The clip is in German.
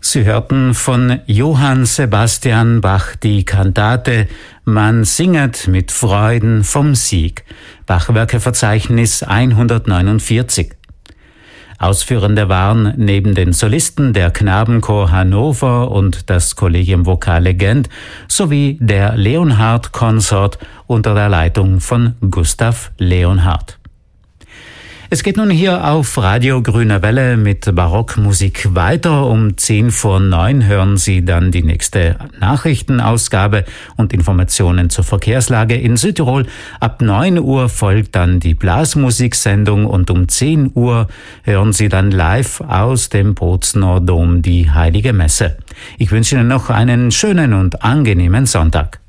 Sie hörten von Johann Sebastian Bach die Kantate Man singet mit Freuden vom Sieg, Bachwerkeverzeichnis 149. Ausführende waren neben den Solisten der Knabenchor Hannover und das Collegium Vocale Gent sowie der Leonhard Consort unter der Leitung von Gustav Leonhard. Es geht nun hier auf Radio Grüne Welle mit Barockmusik weiter. Um 8:50 hören Sie dann die nächste Nachrichtenausgabe und Informationen zur Verkehrslage in Südtirol. Ab 9 Uhr folgt dann die Blasmusiksendung und um 10 Uhr hören Sie dann live aus dem Bozner Dom die Heilige Messe. Ich wünsche Ihnen noch einen schönen und angenehmen Sonntag.